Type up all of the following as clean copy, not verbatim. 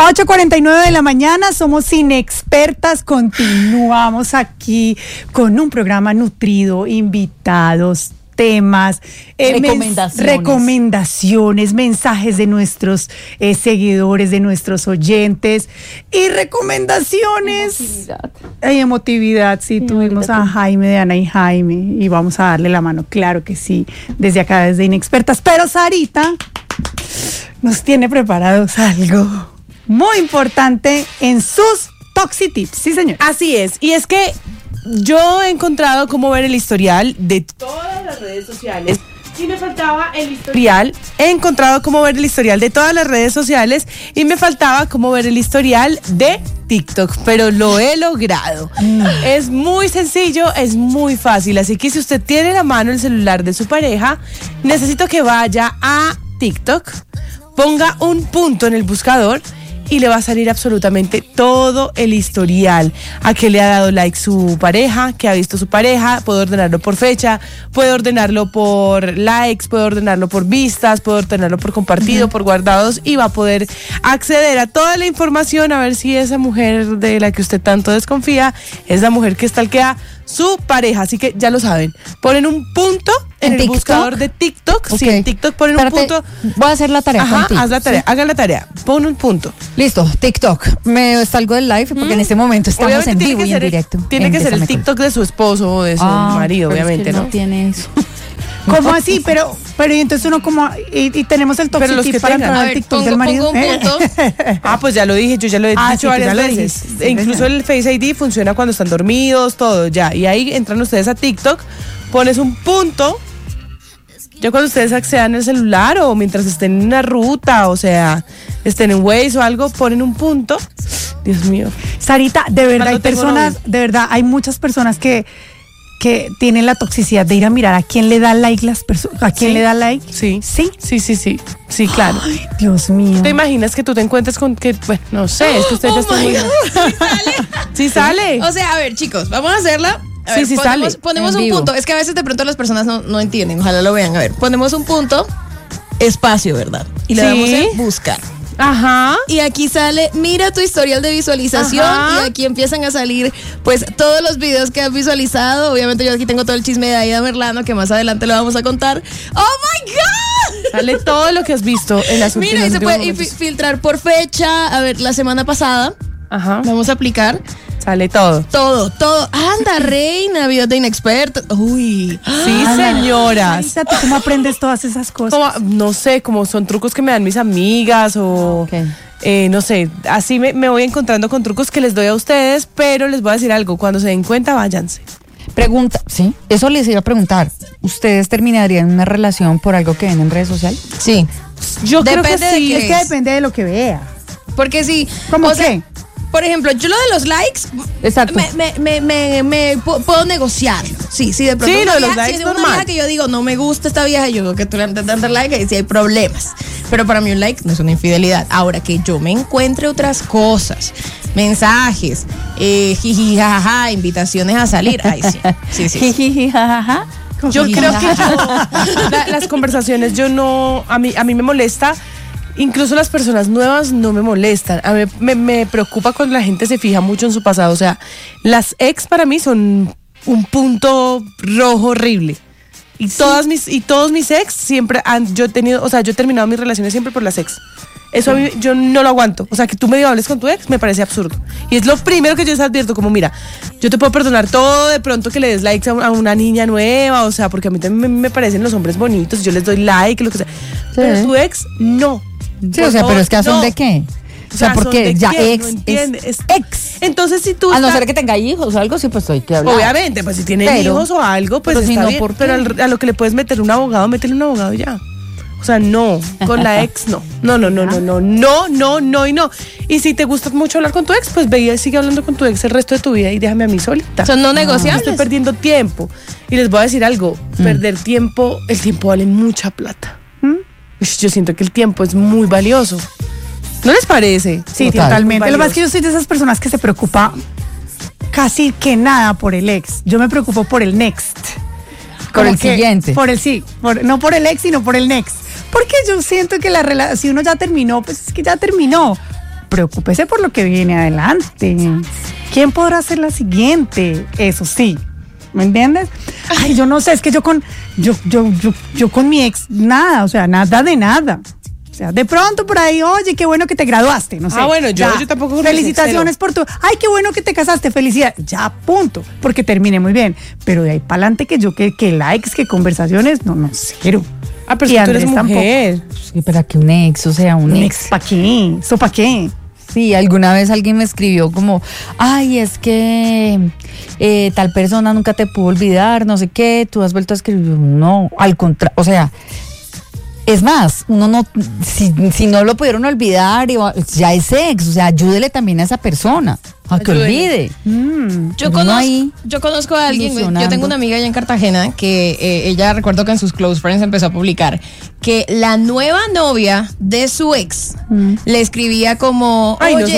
8:49 de la mañana, somos Inexpertas, continuamos aquí con un programa nutrido, invitados, temas, recomendaciones, mensajes de nuestros seguidores, de nuestros oyentes y recomendaciones. Emotividad, sí, tuvimos a Jaime de Ana y Jaime y vamos a darle la mano, claro que sí, desde acá, desde Inexpertas. Pero Sarita nos tiene preparados algo muy importante en sus Toxi Tips. Sí, señor. Así es, y es que yo he encontrado cómo ver el historial de todas las redes sociales. Y me faltaba el historial. He encontrado cómo ver el historial de todas las redes sociales y me faltaba cómo ver el historial de TikTok, pero lo he logrado. Es muy sencillo, es muy fácil, así que si usted tiene en la mano el celular de su pareja, necesito que vaya a TikTok, ponga un punto en el buscador y le va a salir absolutamente todo el historial. A qué le ha dado like su pareja, qué ha visto su pareja. Puede ordenarlo por fecha, puede ordenarlo por likes, puede ordenarlo por vistas, puede ordenarlo por compartido, por guardados, y va a poder acceder a toda la información a ver si esa mujer de la que usted tanto desconfía es la mujer que stalkea su pareja. Así que ya lo saben, ponen un punto en el buscador de TikTok. Okay. Sí, en TikTok ponen un punto. Voy a hacer la tarea. Ajá, haz la tarea, haga la tarea, pon un punto. Listo, TikTok. Me salgo del live porque en este momento estamos obviamente en vivo y en directo. Tiene que ser el TikTok de su esposo o de su marido, obviamente, es que no tiene eso. ¿Cómo así? Pero y entonces uno como y tenemos el Toxi Tip para entrar al TikTok del marido. Pongo un punto. Pues ya lo dije, yo ya lo he dicho varias veces. Incluso el Face ID funciona cuando están dormidos, todo ya. Y ahí entran ustedes a TikTok, pones un punto. Ya cuando ustedes accedan al celular o mientras estén en una ruta, o sea, estén en Waze o algo, ponen un punto. Dios mío. Sarita, de verdad hay personas, de verdad hay muchas personas que tienen la toxicidad de ir a mirar a quién le da like a quién le da like. Sí. ¿Sí? Sí, claro. Ay, Dios mío. ¿Te imaginas que tú te encuentres con que, bueno, no sé, es que usted ya está muy... Sí sale. O sea, a ver, chicos, vamos a hacerla. A ver, ponemos un punto. Es que a veces de pronto las personas no entienden. Ojalá lo vean. A ver, ponemos un punto, espacio, ¿verdad? Y le damos en buscar. Ajá. Y aquí sale, mira tu historial de visualización. Ajá. Y aquí empiezan a salir pues todos los videos que has visualizado. Obviamente yo aquí tengo todo el chisme de Aida Merlano, que más adelante lo vamos a contar. ¡Oh my God! Sale todo lo que has visto en las últimas. Mira, y se puede filtrar por fecha. A ver, la semana pasada. Ajá. Vamos a aplicar. Sale todo. Todo. Anda, reina, videos de Inexpertas. Uy. Sí, señoras. ¿Cómo aprendes todas esas cosas? No sé, como son trucos que me dan mis amigas o... Okay. No sé, así me voy encontrando con trucos que les doy a ustedes, pero les voy a decir algo. Cuando se den cuenta, váyanse. Pregunta, ¿sí? Eso les iba a preguntar. ¿Ustedes terminarían una relación por algo que ven en redes sociales? Sí. Yo creo que sí. Es que depende de lo que vea. Porque sí. ¿Cómo qué? Por ejemplo, yo lo de los likes, exacto, me puedo negociar. Sí, de pronto. Sí, lo de los likes si es una vieja que yo digo, no me gusta esta vieja, yo creo que tú le das dar like y si hay problemas. Pero para mí un like no es una infidelidad. Ahora que yo me encuentre otras cosas, mensajes, jiji, jajaja, invitaciones a salir, ay sí. Jiji, jajaja. Yo creo que las conversaciones, a mí me molesta. Incluso las personas nuevas no me molestan. A mí me preocupa cuando la gente se fija mucho en su pasado. O sea, las ex para mí son un punto rojo horrible. Y todos mis ex siempre yo he terminado mis relaciones siempre por las ex. Eso a mí, yo no lo aguanto. O sea, que tú medio hables con tu ex me parece absurdo. Y es lo primero que yo les advierto, como mira, yo te puedo perdonar todo de pronto que le des likes a una niña nueva, o sea, porque a mí también me parecen los hombres bonitos, yo les doy like, lo que sea. Sí. Pero tu ex, no. Sí, o sea, pero es que ¿son de qué? O sea, porque ya ex es ex. Entonces, si tú... A no ser que tenga hijos o algo, sí, pues hay que hablar. Obviamente, pues si tiene hijos o algo, pues está si no, bien. Pero a lo que le puedes meter un abogado, métele un abogado y ya. O sea, no, con la ex no. No. Y si te gusta mucho hablar con tu ex, pues ve y sigue hablando con tu ex el resto de tu vida y déjame a mí solita. Son no negociables. Estoy perdiendo tiempo. Y les voy a decir algo, perder tiempo, el tiempo vale mucha plata. Yo siento que el tiempo es muy valioso. ¿No les parece? Sí, totalmente. Lo más que yo soy de esas personas que se preocupa casi que nada por el ex. Yo me preocupo por el next. Por el siguiente. No por el ex, sino por el next. Porque yo siento que la relación, si uno ya terminó, pues es que ya terminó. preocúpese por lo que viene adelante. ¿Quién podrá ser la siguiente? Eso sí, ¿me entiendes? Ay, yo no sé, es que yo con mi ex, nada, o sea, nada de nada. O sea, de pronto por ahí, oye, qué bueno que te graduaste, no sé. Bueno, yo tampoco. Felicitaciones por tu. Ay, qué bueno que te casaste, felicidad. Ya, punto. Porque terminé muy bien. Pero de ahí para adelante que likes, que conversaciones, no, cero. Pero si tú eres mujer. Sí, ¿para qué un ex? O sea, un ex. ¿Para qué? ¿Eso para qué? Sí, alguna vez alguien me escribió como, ay, es que tal persona nunca te pudo olvidar, no sé qué, tú has vuelto a escribir. No, al contrario, o sea. Es más, uno no, si no lo pudieron olvidar, ya es ex, o sea, ayúdele también a esa persona a que olvide. Yo conozco a alguien, yo tengo una amiga allá en Cartagena que ella, recuerdo que en sus close friends empezó a publicar que la nueva novia de su ex le escribía como,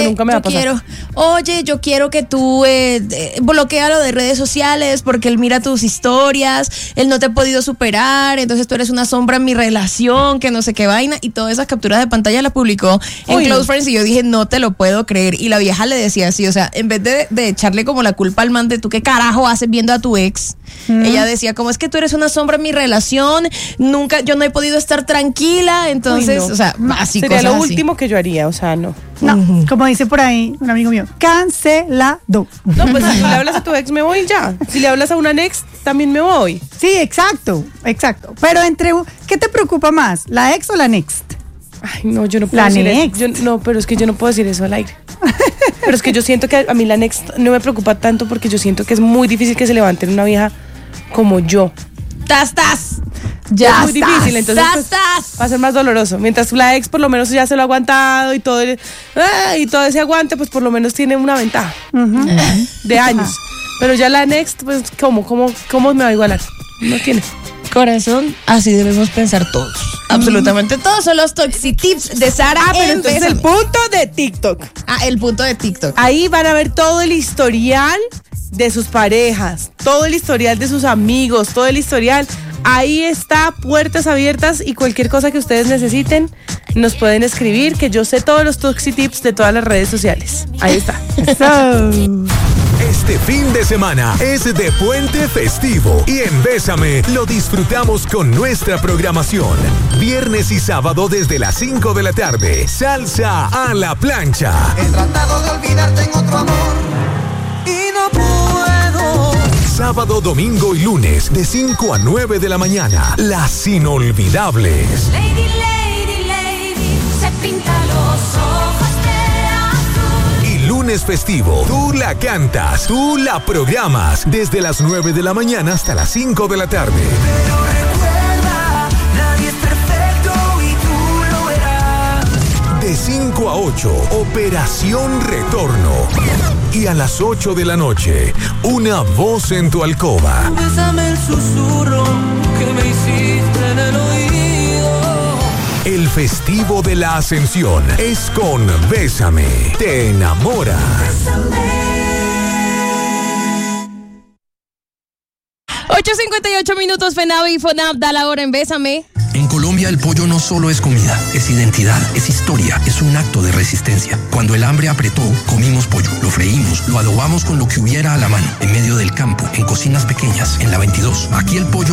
yo quiero que tú bloquealo de redes sociales porque él mira tus historias, él no te ha podido superar, entonces tú eres una sombra en mi relación, que no sé qué vaina, y todas esas capturas de pantalla la publicó en close friends y yo dije, no te lo puedo creer, y la vieja le decía así, o sea, en vez de echarle como la culpa al man de tú qué carajo haces viendo a tu ex, ella decía como es que tú eres una sombra en mi relación, yo no he podido estar tranquila, entonces, no. O sea, así sería cosas lo así. último que yo haría, o sea, no. No, como dice por ahí un amigo mío, cancelado. No, pues si le hablas a tu ex me voy ya. Si le hablas a una ex, también me voy. Sí, exacto. Pero ¿qué te preocupa más, la ex o la next? Ay, no, yo no puedo decir eso. Pero es que yo no puedo decir eso al aire. Pero es que yo siento que a mí la next no me preocupa tanto porque yo siento que es muy difícil que se levante una vieja como yo. Ya es muy difícil, entonces pues, va a ser más doloroso. Mientras la ex por lo menos ya se lo ha aguantado y todo ese aguante, pues por lo menos tiene una ventaja de años. Pero ya la next, pues ¿cómo me va a igualar? No tiene. Corazón, así debemos pensar todos. Absolutamente todos son los Toxitips de Sara. Pero entonces el punto de TikTok. El punto de TikTok. Ahí van a ver todo el historial de sus parejas, todo el historial de sus amigos, todo el historial. Ahí está, puertas abiertas, y cualquier cosa que ustedes necesiten nos pueden escribir, que yo sé todos los Toxitips de todas las redes sociales. Ahí está. Este fin de semana es de puente festivo y en Bésame lo disfrutamos con nuestra programación. Viernes y sábado desde las 5 de la tarde. Salsa a la plancha. He tratado de olvidarte en otro amor y no puedo. Sábado, domingo y lunes de 5 a 9 de la mañana. Las inolvidables. Lady, lady, lady, se pinta los ojos de azul. Y lunes festivo, tú la cantas, tú la programas desde las 9 de la mañana hasta las 5 de la tarde. Pero recuerda, nadie es perfecto y tú lo verás. De 5 a 8, Operación Retorno. Y a las 8 de la noche, Una voz en tu alcoba. Bésame el susurro que me hiciste en el oído. El festivo de la Ascensión es con Bésame, te enamora. 8:58 minutos, FENAVI y FONAP da la hora en Bésame. En Colombia el pollo no solo es comida, es identidad, es historia, es un acto de resistencia. Cuando el hambre apretó, comimos pollo, lo freímos, lo adobamos con lo que hubiera a la mano, en medio del campo, en cocinas pequeñas, en la 22. Aquí el pollo